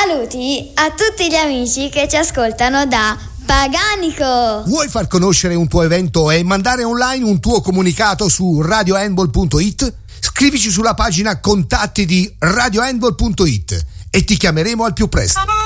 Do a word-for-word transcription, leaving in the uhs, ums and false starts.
Saluti a tutti gli amici che ci ascoltano da Paganico. Vuoi far conoscere un tuo evento e mandare online un tuo comunicato su radio handball punto it? Scrivici sulla pagina contatti di radio handball punto it e ti chiameremo al più presto.